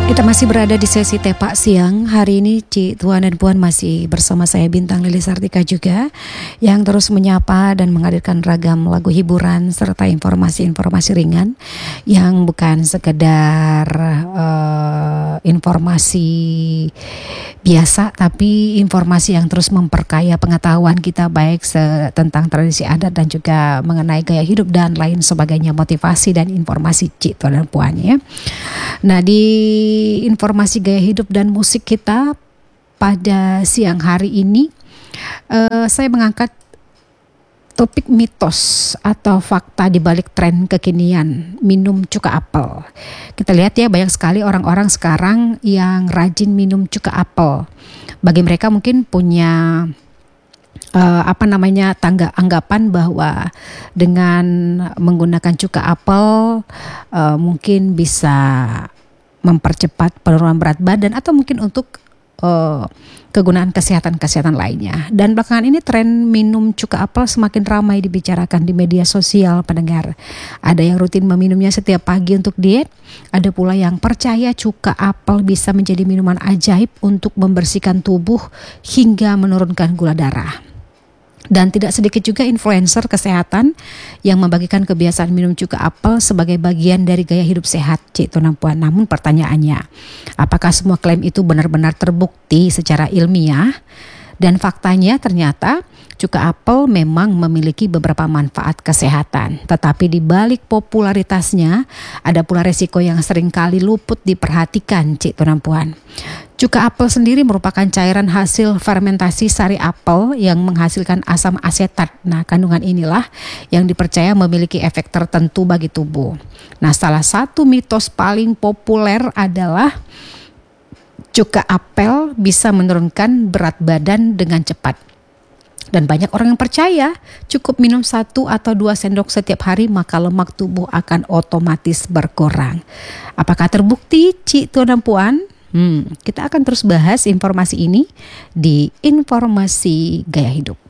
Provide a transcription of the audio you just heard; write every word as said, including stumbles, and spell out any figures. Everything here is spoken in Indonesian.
Kita masih berada di sesi Tepak Siang. Hari ini Ci, Tuan dan Puan masih bersama saya Bintang Lili Sartika juga, yang terus menyapa dan menghadirkan ragam lagu hiburan serta informasi-informasi ringan yang bukan sekedar uh, informasi biasa, tapi informasi yang terus memperkaya pengetahuan kita, baik se- tentang tradisi adat dan juga mengenai gaya hidup dan lain sebagainya, motivasi dan informasi Ci, Tuan dan Puan ya. Nah, di informasi gaya hidup dan musik kita pada siang hari ini, uh, saya mengangkat topik mitos atau fakta di balik tren kekinian minum cuka apel. Kita lihat ya, banyak sekali orang-orang sekarang yang rajin minum cuka apel. Bagi mereka mungkin punya Uh, apa namanya tangga anggapan bahwa dengan menggunakan cuka apel uh, mungkin bisa mempercepat penurunan berat badan atau mungkin untuk uh, kegunaan kesehatan-kesehatan lainnya. Dan belakangan ini tren minum cuka apel semakin ramai dibicarakan di media sosial, pendengar. Ada yang rutin meminumnya setiap pagi untuk diet, ada pula yang percaya cuka apel bisa menjadi minuman ajaib untuk membersihkan tubuh hingga menurunkan gula darah. Dan tidak sedikit juga influencer kesehatan yang membagikan kebiasaan minum cuka apel sebagai bagian dari gaya hidup sehat, Cik Tuan Puan. Namun pertanyaannya, apakah semua klaim itu benar-benar terbukti secara ilmiah? Dan faktanya ternyata cuka apel memang memiliki beberapa manfaat kesehatan. Tetapi di balik popularitasnya ada pula resiko yang seringkali luput diperhatikan, Cik Tuan Puan. Cuka apel sendiri merupakan cairan hasil fermentasi sari apel yang menghasilkan asam asetat. Nah, kandungan inilah yang dipercaya memiliki efek tertentu bagi tubuh. Nah, salah satu mitos paling populer adalah cuka apel bisa menurunkan berat badan dengan cepat. Dan banyak orang yang percaya cukup minum satu atau dua sendok setiap hari maka lemak tubuh akan otomatis berkurang. Apakah terbukti, Cik Tuan dan Puan? Hmm, kita akan terus bahas informasi ini di Informasi Gaya Hidup.